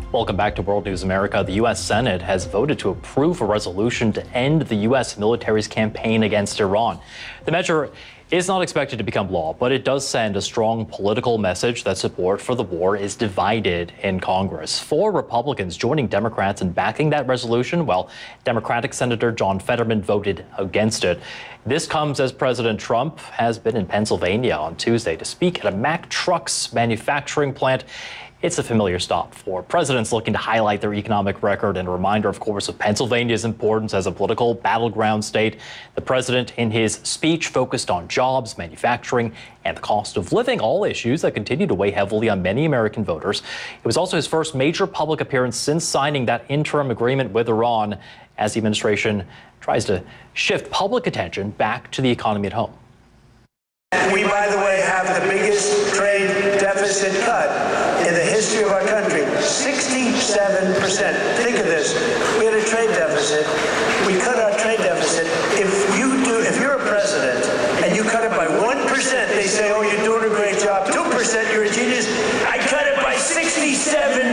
Welcome back to World News America. The U.S. Senate has voted to approve a resolution to end the U.S. military's campaign against Iran. The measure is not expected to become law, but it does send a strong political message that support for the war is divided in Congress. 4 Republicans joining Democrats in backing that resolution, while Democratic Senator John Fetterman voted against it. This comes as President Trump has been in Pennsylvania on Tuesday to speak at a Mack Trucks manufacturing plant. It's a familiar stop for presidents looking to highlight their economic record and a reminder, of course, of Pennsylvania's importance as a political battleground state. The president, in his speech, focused on jobs, manufacturing, and the cost of living, all issues that continue to weigh heavily on many American voters. It was also his first major public appearance since signing that interim agreement with Iran, as the administration tries to shift public attention back to the economy at home. We, by the way, have the biggest trade deficit cut in the history of our country, 67%. Think of this. We had a trade deficit. We cut our trade deficit. If you're a president and you cut it by 1%, they say, oh, you're doing a great job. 2%, you're a genius. I cut it by 67%.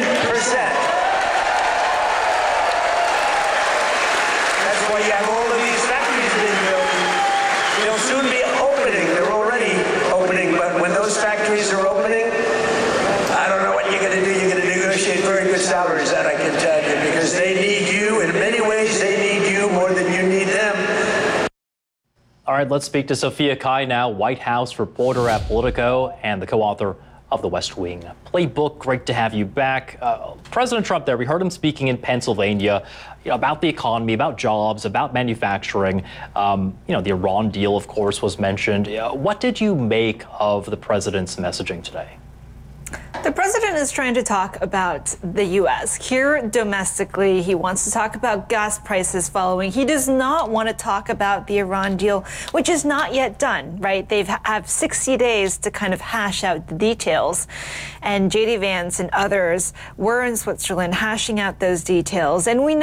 That's why you have all of these factories being built. They'll soon be opening. They're already opening, but when those factories are opening, I don't know what you're going to do. You're going to negotiate very good salaries, that I can tell you, because they need you. In many ways, they need you more than you need them. All right, let's speak to Sophia Cai now, White House reporter at Politico and the co-author of The West Wing Playbook. Great to have you back. President Trump there, we heard him speaking in Pennsylvania about the economy, about jobs, about manufacturing. The Iran deal, of course, was mentioned. What did you make of the president's messaging today? The president is trying to talk about the U.S. Here domestically, he wants to talk about gas prices following. He does not want to talk about the Iran deal, which is not yet done, right? They have 60 days to kind of hash out the details. And J.D. Vance and others were in Switzerland hashing out those details. And we know